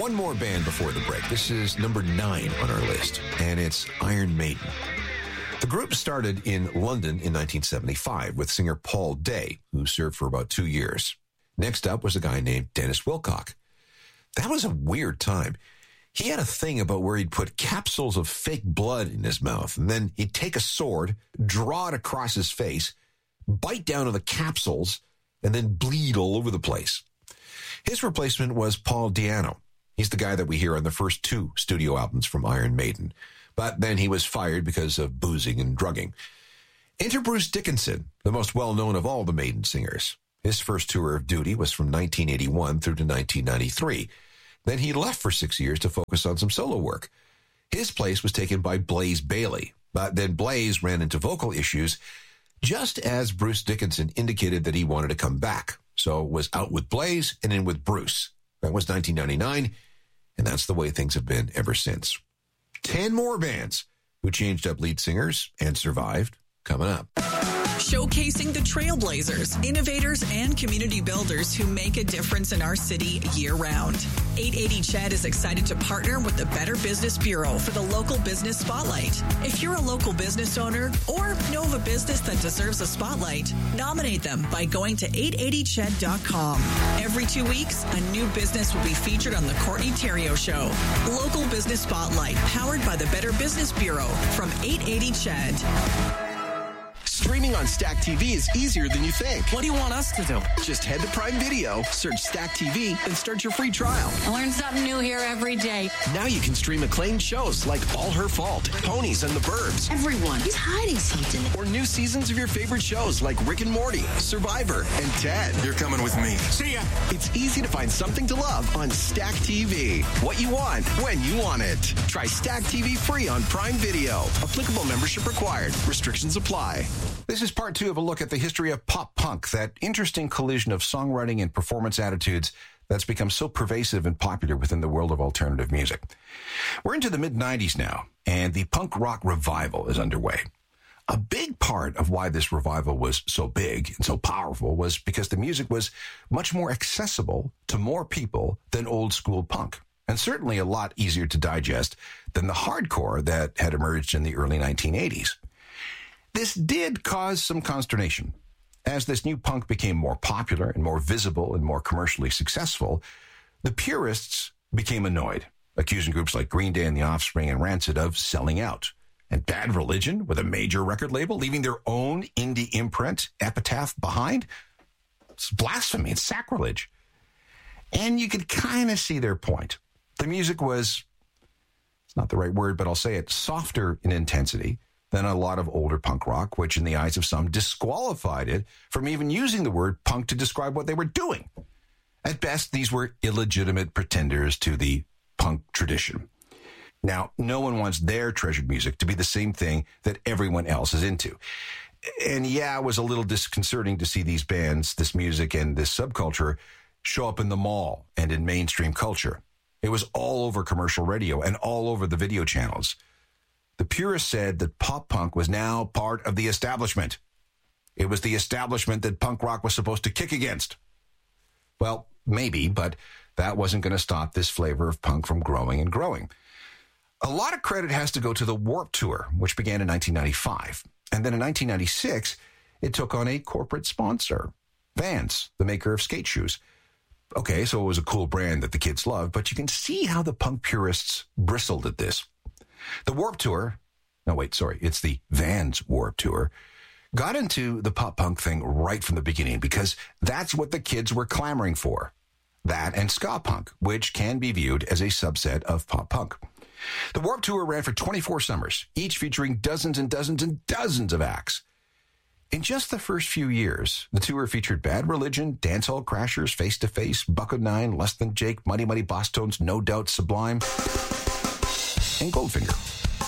One more band before the break. This is number 9 on our list, and it's Iron Maiden. The group started in London in 1975 with singer Paul Day, who served for about 2 years. Next up was a guy named Dennis Wilcock. That was a weird time. He had a thing about where he'd put capsules of fake blood in his mouth, and then he'd take a sword, draw it across his face, bite down on the capsules, and then bleed all over the place. His replacement was Paul Di'Anno. He's the guy that we hear on the first 2 studio albums from Iron Maiden. But then he was fired because of boozing and drugging. Enter Bruce Dickinson, the most well-known of all the Maiden singers. His first tour of duty was from 1981 through to 1993. Then he left for 6 years to focus on some solo work. His place was taken by Blaze Bayley. But then Blaze ran into vocal issues just as Bruce Dickinson indicated that he wanted to come back. So was out with Blaze and in with Bruce. That was 1999, and that's the way things have been ever since. 10 more bands who changed up lead singers and survived coming up. Showcasing the trailblazers, innovators, and community builders who make a difference in our city year-round. 880 CHED is excited to partner with the Better Business Bureau for the Local Business Spotlight. If you're a local business owner or know of a business that deserves a spotlight, nominate them by going to 880ched.com. Every 2 weeks, a new business will be featured on the Courtney Theriault Show. Local Business Spotlight, powered by the Better Business Bureau from 880 CHED. Streaming on Stack TV is easier than you think. What do you want us to do? Just head to Prime Video, search Stack TV, and start your free trial. I learn something new here every day. Now you can stream acclaimed shows like All Her Fault, Ponies and the Burbs. Everyone is hiding something. Or new seasons of your favorite shows like Rick and Morty, Survivor, and Ted. You're coming with me. See ya. It's easy to find something to love on Stack TV. What you want, when you want it. Try Stack TV free on Prime Video. Applicable membership required. Restrictions apply. This is part 2 of a look at the history of pop punk, that interesting collision of songwriting and performance attitudes that's become so pervasive and popular within the world of alternative music. We're into the mid-90s now, and the punk rock revival is underway. A big part of why this revival was so big and so powerful was because the music was much more accessible to more people than old school punk, and certainly a lot easier to digest than the hardcore that had emerged in the early 1980s. This did cause some consternation. As this new punk became more popular and more visible and more commercially successful, the purists became annoyed, accusing groups like Green Day and The Offspring and Rancid of selling out. And Bad Religion, with a major record label, leaving their own indie imprint, Epitaph, behind? It's blasphemy. It's sacrilege. And you could kind of see their point. The music was, it's not the right word, but I'll say it, softer in intensity than a lot of older punk rock, which in the eyes of some disqualified it from even using the word punk to describe what they were doing. At best, these were illegitimate pretenders to the punk tradition. Now, no one wants their treasured music to be the same thing that everyone else is into. And yeah, it was a little disconcerting to see these bands, this music, and this subculture show up in the mall and in mainstream culture. It was all over commercial radio and all over the video channels. The purists said that pop punk was now part of the establishment. It was the establishment that punk rock was supposed to kick against. Well, maybe, but that wasn't going to stop this flavor of punk from growing and growing. A lot of credit has to go to the Warped Tour, which began in 1995. And then in 1996, it took on a corporate sponsor, Vans, the maker of skate shoes. Okay, so it was a cool brand that the kids loved, but you can see how the punk purists bristled at this. The Warped Tour, it's the Vans Warped Tour, got into the pop punk thing right from the beginning because that's what the kids were clamoring for. That and ska punk, which can be viewed as a subset of pop punk. The Warped Tour ran for 24 summers, each featuring dozens and dozens and dozens of acts. In just the first few years, the tour featured Bad Religion, Dancehall Crashers, Face to Face, Buck O' Nine, Less Than Jake, Mighty Mighty Boss Tones, No Doubt Sublime, and Goldfinger.